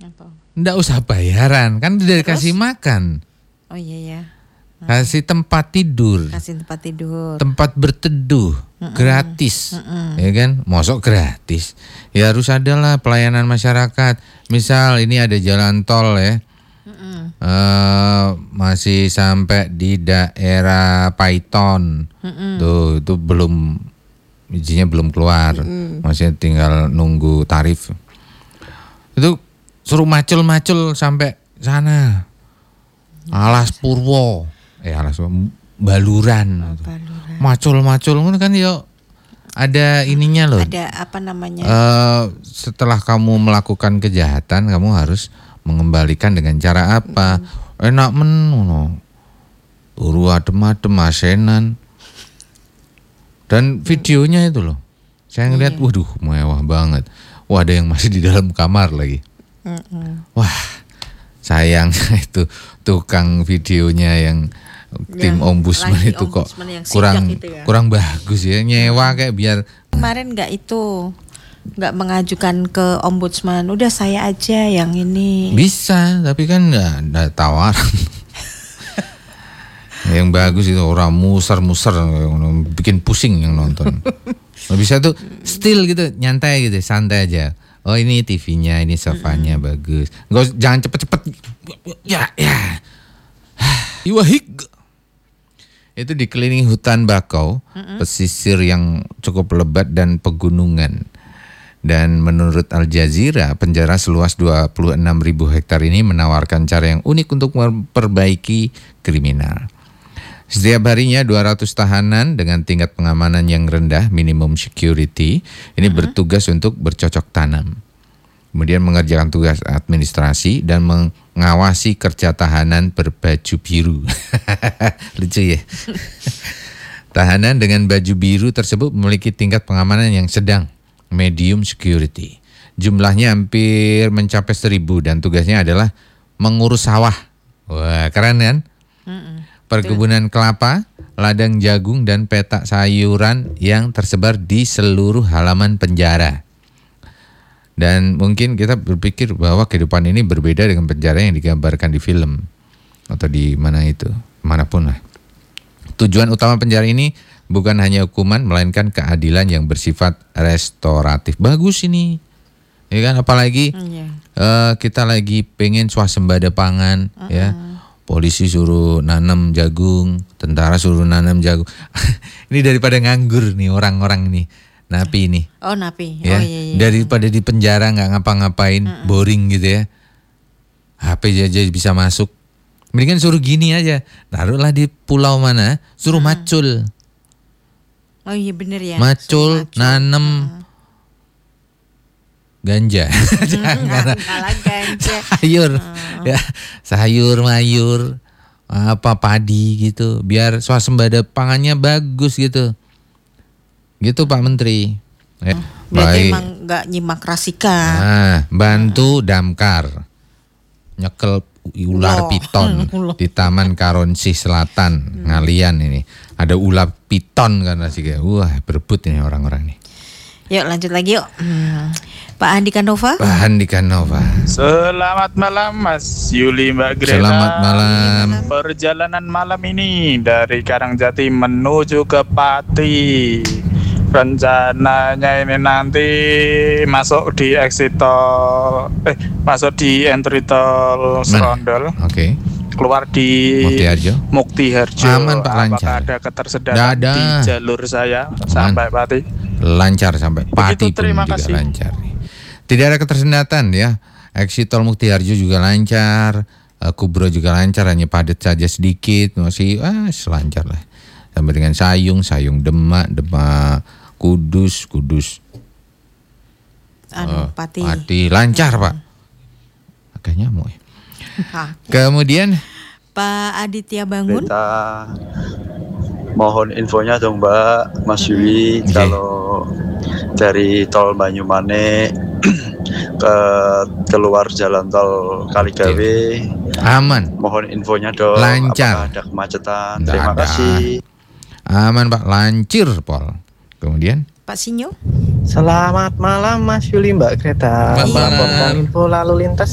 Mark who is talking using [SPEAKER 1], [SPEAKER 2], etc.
[SPEAKER 1] Nggak usah bayaran, kan udah dikasih makan.
[SPEAKER 2] Oh iya ya.
[SPEAKER 1] Kasih tempat tidur. Tempat berteduh gratis. Ya kan? Mosok gratis. Ya harus adalah pelayanan masyarakat. Misal ini ada jalan tol ya. Masih sampai di daerah Paiton. Tuh, itu belum izinnya belum keluar. Masih tinggal nunggu tarif. Itu suruh macul-macul sampai sana. Alas Purwo. Baluran. Macul-macul kan ya ada ininya loh.
[SPEAKER 2] Ada apa namanya?
[SPEAKER 1] Setelah kamu melakukan kejahatan, kamu harus mengembalikan dengan cara apa? Enak menono. Turu adem-adem asenan. Dan videonya itu loh. Saya ngeliat, waduh, mewah banget. Wah, ada yang masih di dalam kamar lagi. Wah, sayang itu tukang videonya yang tim ombudsman itu kok kurang bagus ya, nyewa kayak biar.
[SPEAKER 2] Kemarin nggak mengajukan ke ombudsman, udah saya aja yang ini.
[SPEAKER 1] Bisa, tapi kan nggak ada tawaran. Yang bagus itu orang muser-muser, bikin pusing yang nonton. Bisa tuh still gitu, nyantai gitu, santai aja. Oh ini TV-nya, ini sofanya bagus. Nggak, jangan cepet-cepet. Ya. Iwahik. Itu dikelilingi hutan bakau, pesisir yang cukup lebat dan pegunungan. Dan menurut Al Jazeera, penjara seluas 26.000 hektar ini menawarkan cara yang unik untuk memperbaiki kriminal. Setiap harinya 200 tahanan dengan tingkat pengamanan yang rendah, minimum security, ini bertugas untuk bercocok tanam. Kemudian mengerjakan tugas administrasi dan mengawasi kerja tahanan berbaju biru. Lucu ya. Tahanan dengan baju biru tersebut memiliki tingkat pengamanan yang sedang, medium security. Jumlahnya hampir mencapai 1.000 dan tugasnya adalah mengurus sawah. Wah, keren kan? Perkebunan kelapa, ladang jagung dan petak sayuran yang tersebar di seluruh halaman penjara. Dan mungkin kita berpikir bahwa kehidupan ini berbeda dengan penjara yang digambarkan di film atau di mana itu, manapun lah. Tujuan utama penjara ini bukan hanya hukuman, melainkan keadilan yang bersifat restoratif. Bagus ini, ya kan? Apalagi kita lagi pengen swasembada pangan, ya. Polisi suruh nanam jagung, tentara suruh nanam jagung. Ini daripada nganggur nih orang-orang ini. Napi ini.
[SPEAKER 2] Oh, napi.
[SPEAKER 1] Ya,
[SPEAKER 2] iya.
[SPEAKER 1] Daripada di penjara nggak ngapa-ngapain, boring gitu ya. HP aja bisa masuk. Mendingan suruh gini aja. Taruhlah di pulau mana, suruh macul.
[SPEAKER 2] Oh iya bener ya.
[SPEAKER 1] Macul, nanem ganja. Jangan
[SPEAKER 2] ganja.
[SPEAKER 1] Sayur. Ya, sayur, mayur, apa padi gitu. Biar swasembada pangannya bagus gitu. Gitu Pak Menteri.
[SPEAKER 2] Berarti emang nggak nyimak rasikan.
[SPEAKER 1] Nah, bantu damkar nyekel ular piton di Taman Karonsi Selatan, Ngalian ini. Ada ular piton kan sih. Wah, berebut ini orang-orang nih.
[SPEAKER 2] Yuk lanjut lagi yuk. Pak Andika Nova.
[SPEAKER 3] Selamat malam Mas Yuli, Mbak Greta.
[SPEAKER 1] Selamat malam.
[SPEAKER 3] Perjalanan malam ini dari Karangjati menuju ke Pati. Rencananya ini nanti masuk di exit tol, masuk di entry tol Serondol.
[SPEAKER 1] Oke.
[SPEAKER 3] Keluar di Muktiharjo.
[SPEAKER 1] Aman Pak, lancar.
[SPEAKER 3] Apakah ada ketersediaan di jalur saya sampai Pati?
[SPEAKER 1] Lancar sampai Pati.
[SPEAKER 3] Begitu, terima
[SPEAKER 1] pun
[SPEAKER 3] kasih.
[SPEAKER 1] Juga lancar. Tidak ada ketersendatan ya. Exit tol Muktiharjo juga lancar, Kubro juga lancar, hanya padat saja sedikit, masih selancar lah. Sampai dengan Sayung Demak Kudus. Pati lancar Pak. Agak nyamuk ya. Kemudian
[SPEAKER 2] Pak Aditya Bangun.
[SPEAKER 4] Kita mohon infonya dong Mbak, Mas Yuli, kalau dari tol Banyumane keluar jalan tol Kaligawe
[SPEAKER 1] aman.
[SPEAKER 4] Mohon infonya dong.
[SPEAKER 1] Lancar.
[SPEAKER 4] Apakah ada kemacetan? Terima kasih.
[SPEAKER 1] Aman Pak, lancir Pol. Kemudian
[SPEAKER 2] Pak Sinyo.
[SPEAKER 5] Selamat malam Mas Yuli, Mbak Greta.
[SPEAKER 1] Selamat malam.
[SPEAKER 5] Info lalu lintas